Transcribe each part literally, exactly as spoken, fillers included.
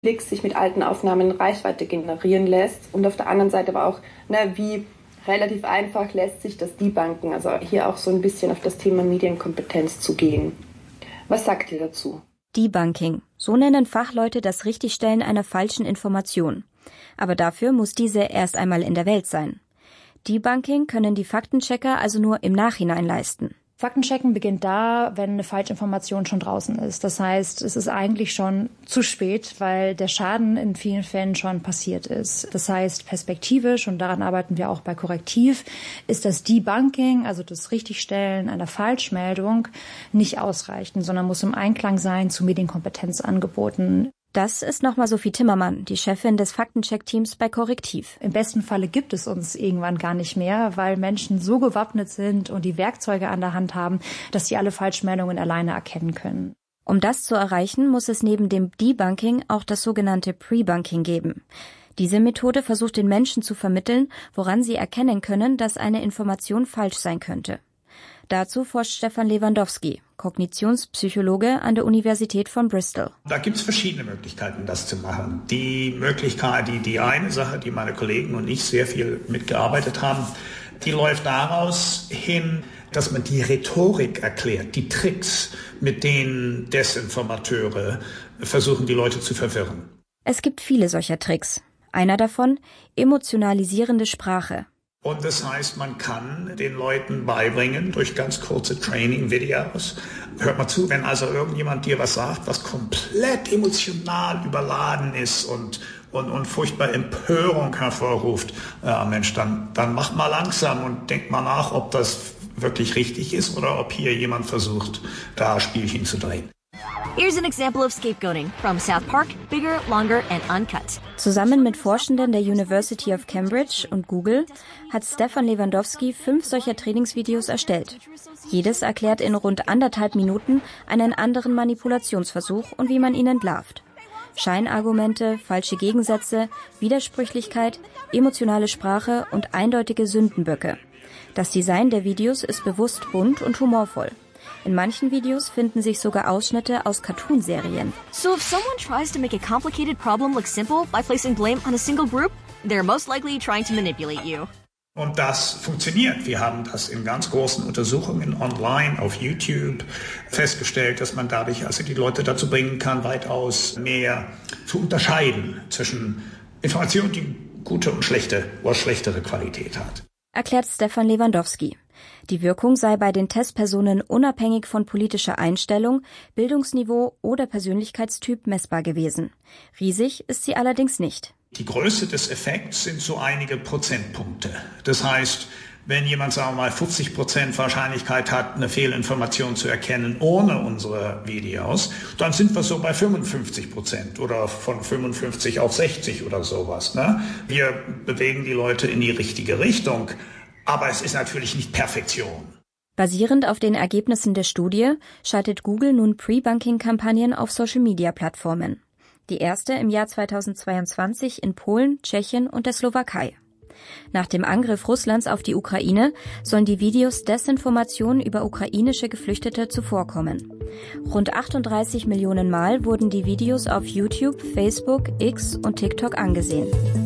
Klicks sich mit alten Aufnahmen Reichweite generieren lässt und auf der anderen Seite aber auch, ne, wie relativ einfach lässt sich das debunken, also hier auch so ein bisschen auf das Thema Medienkompetenz zu gehen. Was sagt ihr dazu? Debunking, so nennen Fachleute das Richtigstellen einer falschen Information. Aber dafür muss diese erst einmal in der Welt sein. Debunking können die Faktenchecker also nur im Nachhinein leisten. Faktenchecken beginnt da, wenn eine Falschinformation schon draußen ist. Das heißt, es ist eigentlich schon zu spät, weil der Schaden in vielen Fällen schon passiert ist. Das heißt, perspektivisch, und daran arbeiten wir auch bei Korrektiv, ist das Debunking, also das Richtigstellen einer Falschmeldung, nicht ausreichend, sondern muss im Einklang sein zu Medienkompetenzangeboten. Das ist nochmal Sophie Timmermann, die Chefin des Faktencheck-Teams bei Korrektiv. Im besten Falle gibt es uns irgendwann gar nicht mehr, weil Menschen so gewappnet sind und die Werkzeuge an der Hand haben, dass sie alle Falschmeldungen alleine erkennen können. Um das zu erreichen, muss es neben dem Debunking auch das sogenannte Prebunking geben. Diese Methode versucht den Menschen zu vermitteln, woran sie erkennen können, dass eine Information falsch sein könnte. Dazu forscht Stefan Lewandowski, Kognitionspsychologe an der Universität von Bristol. Da gibt es verschiedene Möglichkeiten, das zu machen. Die Möglichkeit, die, die eine Sache, die meine Kollegen und ich sehr viel mitgearbeitet haben, die läuft daraus hin, dass man die Rhetorik erklärt, die Tricks, mit denen Desinformateure versuchen, die Leute zu verwirren. Es gibt viele solcher Tricks. Einer davon, emotionalisierende Sprache. Und das heißt, man kann den Leuten beibringen, durch ganz kurze Training-Videos. Hört mal zu, wenn also irgendjemand dir was sagt, was komplett emotional überladen ist und, und, und furchtbar Empörung hervorruft, ja Mensch, dann, dann macht mal langsam und denkt mal nach, ob das wirklich richtig ist oder ob hier jemand versucht, da Spielchen zu drehen. Here's an example of scapegoating from South Park, bigger, longer and uncut. Zusammen mit Forschenden der University of Cambridge und Google hat Stefan Lewandowski fünf solcher Trainingsvideos erstellt. Jedes erklärt in rund anderthalb Minuten einen anderen Manipulationsversuch und wie man ihn entlarvt. Scheinargumente, falsche Gegensätze, Widersprüchlichkeit, emotionale Sprache und eindeutige Sündenböcke. Das Design der Videos ist bewusst bunt und humorvoll. In manchen Videos finden sich sogar Ausschnitte aus Cartoonserien. So if someone tries to make a complicated problem look simple by placing blame on a single group, they're most likely trying to manipulate you. Und das funktioniert. Wir haben das in ganz großen Untersuchungen online auf YouTube festgestellt, dass man dadurch also die Leute dazu bringen kann, weitaus mehr zu unterscheiden zwischen Informationen, die gute und schlechte oder schlechtere Qualität hat. Erklärt Stefan Lewandowski. Die Wirkung sei bei den Testpersonen unabhängig von politischer Einstellung, Bildungsniveau oder Persönlichkeitstyp messbar gewesen. Riesig ist sie allerdings nicht. Die Größe des Effekts sind so einige Prozentpunkte. Das heißt, wenn jemand, sagen wir mal, vierzig Prozent Wahrscheinlichkeit hat, eine Fehlinformation zu erkennen ohne unsere Videos, dann sind wir so bei fünfundfünfzig Prozent oder von fünfundfünfzig auf sechzig oder sowas. Ne? Wir bewegen die Leute in die richtige Richtung. Aber es ist natürlich nicht Perfektion. Basierend auf den Ergebnissen der Studie schaltet Google nun Pre-Bunking-Kampagnen auf Social-Media-Plattformen. Die erste im Jahr zweitausendzweiundzwanzig in Polen, Tschechien und der Slowakei. Nach dem Angriff Russlands auf die Ukraine sollen die Videos Desinformationen über ukrainische Geflüchtete zuvorkommen. Rund achtunddreißig Millionen Mal wurden die Videos auf YouTube, Facebook, X und TikTok angesehen.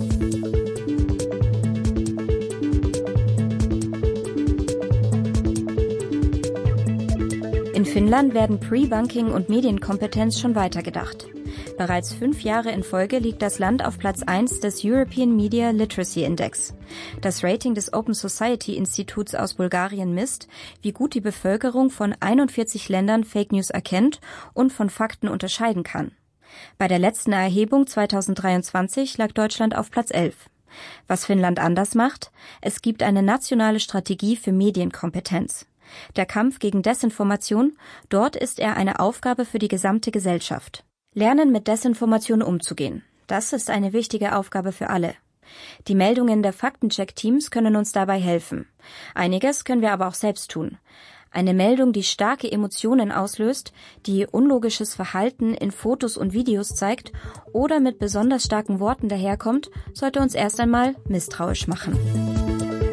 In Finnland werden Pre-Bunking und Medienkompetenz schon weitergedacht. Bereits fünf Jahre in Folge liegt das Land auf Platz eins des European Media Literacy Index. Das Rating des Open Society Instituts aus Bulgarien misst, wie gut die Bevölkerung von einundvierzig Ländern Fake News erkennt und von Fakten unterscheiden kann. Bei der letzten Erhebung zweitausenddreiundzwanzig lag Deutschland auf Platz elf. Was Finnland anders macht? Es gibt eine nationale Strategie für Medienkompetenz. Der Kampf gegen Desinformation, dort ist er eine Aufgabe für die gesamte Gesellschaft. Lernen, mit Desinformation umzugehen. Das ist eine wichtige Aufgabe für alle. Die Meldungen der Faktencheck-Teams können uns dabei helfen. Einiges können wir aber auch selbst tun. Eine Meldung, die starke Emotionen auslöst, die unlogisches Verhalten in Fotos und Videos zeigt oder mit besonders starken Worten daherkommt, sollte uns erst einmal misstrauisch machen.